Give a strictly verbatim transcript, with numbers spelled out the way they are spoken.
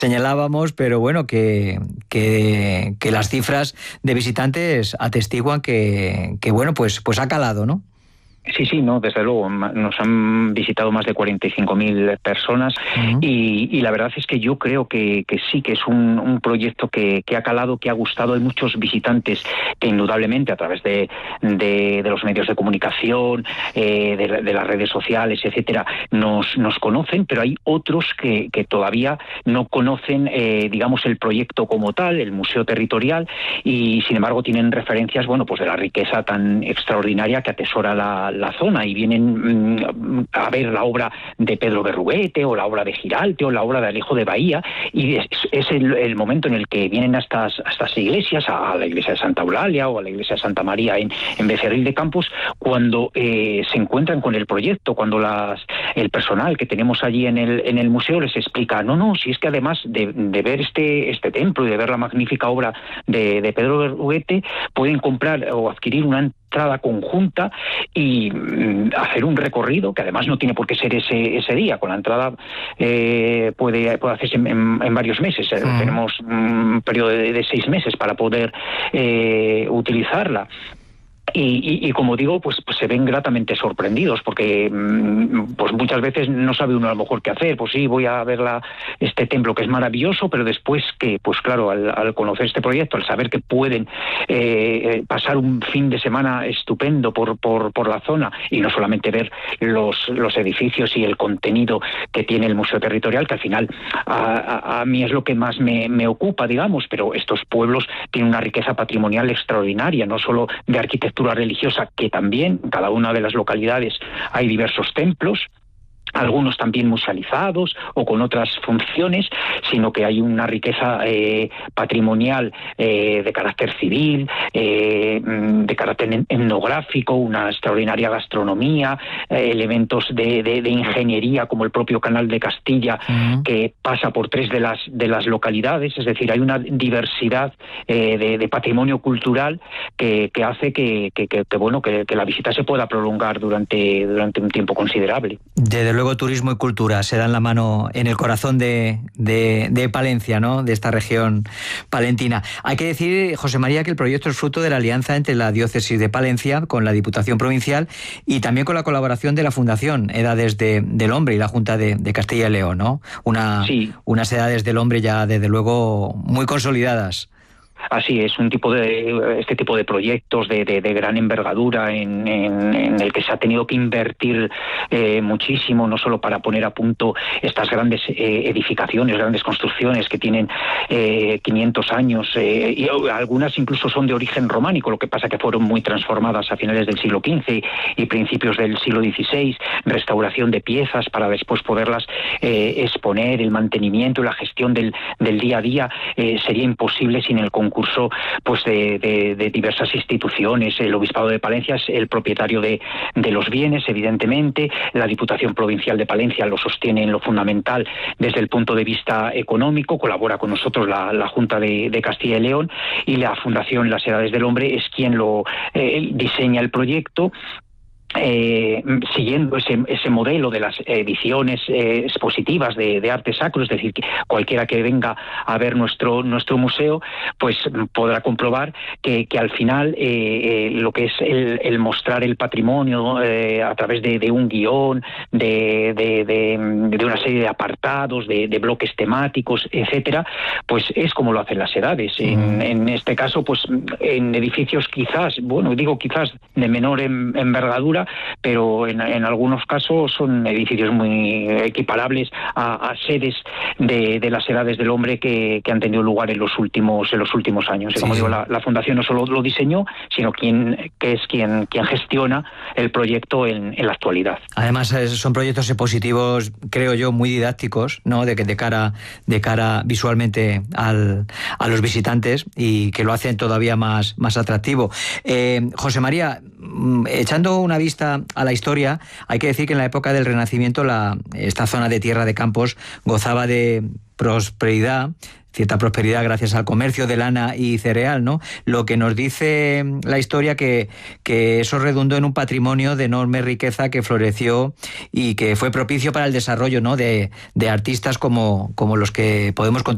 señalábamos, pero bueno, que, que, que las cifras de visitantes atestiguan que, que bueno, pues, pues ha calado, ¿no? Sí, sí, no, desde luego. Nos han visitado más de cuarenta y cinco mil personas uh-huh. y, y la verdad es que yo creo que, que sí, que es un, un proyecto que, que ha calado, que ha gustado. Hay muchos visitantes que indudablemente a través de, de, de los medios de comunicación, eh, de, de las redes sociales, etcétera, nos, nos conocen, pero hay otros que, que todavía no conocen, eh, digamos, el proyecto como tal, el museo territorial, y sin embargo tienen referencias, bueno, pues de la riqueza tan extraordinaria que atesora la la zona, y vienen mmm, a ver la obra de Pedro Berruguete o la obra de Giralte o la obra de Alejo de Bahía, y es, es el, el momento en el que vienen a estas, a estas iglesias, a la iglesia de Santa Eulalia o a la iglesia de Santa María en, en Becerril de Campos, cuando eh, se encuentran con el proyecto, cuando las, el personal que tenemos allí en el, en el museo les explica, no, no, si es que además de, de ver este, este templo y de ver la magnífica obra de, de Pedro Berruguete, pueden comprar o adquirir una entrada conjunta y mm, hacer un recorrido que además no tiene por qué ser ese ese día. Con la entrada eh, puede, puede hacerse en, en, en varios meses. Sí. Tenemos un periodo de, de seis meses para poder eh, utilizarla. Y, y, y como digo, pues, pues se ven gratamente sorprendidos, porque pues muchas veces no sabe uno a lo mejor qué hacer. Pues sí, voy a ver la, este templo que es maravilloso, pero después que, pues claro, al, al conocer este proyecto, al saber que pueden eh, pasar un fin de semana estupendo por, por, por la zona, y no solamente ver los, los edificios y el contenido que tiene el Museo Territorial, que al final a, a, a mí es lo que más me, me ocupa, digamos, pero estos pueblos tienen una riqueza patrimonial extraordinaria, no solo de arquitectura religiosa, que también en cada una de las localidades hay diversos templos, algunos también musealizados o con otras funciones, sino que hay una riqueza eh, patrimonial eh, de carácter civil, eh, de carácter etnográfico, una extraordinaria gastronomía, eh, elementos de, de, de ingeniería como el propio Canal de Castilla, uh-huh. que pasa por tres de las de las localidades. Es decir, hay una diversidad eh, de, de patrimonio cultural que, que hace que, que, que, que bueno que, que la visita se pueda prolongar durante, durante un tiempo considerable. Desde luego, turismo y cultura se dan la mano en el corazón de, de, de Palencia, ¿no? De esta región palentina. Hay que decir, José María, que el proyecto es fruto de la alianza entre la diócesis de Palencia con la Diputación Provincial y también con la colaboración de la Fundación Edades de, del Hombre y la Junta de, de Castilla y León, ¿no? Una, sí. Unas Edades del Hombre ya, desde luego, muy consolidadas. Así es, un tipo de este tipo de proyectos de, de, de gran envergadura en, en, en el que se ha tenido que invertir eh, muchísimo, no solo para poner a punto estas grandes eh, edificaciones, grandes construcciones que tienen eh, quinientos años, eh, y algunas incluso son de origen románico, lo que pasa que fueron muy transformadas a finales del siglo quince y principios del siglo dieciséis, restauración de piezas para después poderlas eh, exponer, el mantenimiento y la gestión del, del día a día eh, sería imposible sin el concurso concurso pues de, de, de diversas instituciones. El Obispado de Palencia es el propietario de, de los bienes, evidentemente. La Diputación Provincial de Palencia lo sostiene en lo fundamental desde el punto de vista económico. Colabora con nosotros la, la Junta de, de Castilla y León, y la Fundación Las Edades del Hombre es quien lo eh, diseña el proyecto. Eh, siguiendo ese, ese modelo de las ediciones eh, expositivas de, de arte sacro, es decir, que cualquiera que venga a ver nuestro nuestro museo pues podrá comprobar que, que al final eh, eh, lo que es el, el mostrar el patrimonio eh, a través de, de un guión, de, de, de, de una serie de apartados, de, de bloques temáticos, etcétera, pues es como lo hacen las edades. En, en este caso, pues en edificios quizás, bueno, digo quizás de menor en, envergadura, pero en, en algunos casos son edificios muy equiparables a, a sedes de, de las Edades del Hombre que, que han tenido lugar en los últimos en los últimos años. Y como sí, digo, sí. La, la Fundación no solo lo diseñó, sino quien que es quien quien gestiona el proyecto en, en la actualidad. Además, son proyectos expositivos, creo yo, muy didácticos, ¿no? De que de cara de cara visualmente al, a los visitantes, y que lo hacen todavía más más atractivo. Eh, José María, echando una vista a la historia, hay que decir que en la época del Renacimiento la, esta zona de Tierra de Campos gozaba de prosperidad, cierta prosperidad gracias al comercio de lana y cereal, ¿no? Lo que nos dice la historia que, que eso redundó en un patrimonio de enorme riqueza que floreció y que fue propicio para el desarrollo, ¿no? de, de artistas como, como los que podemos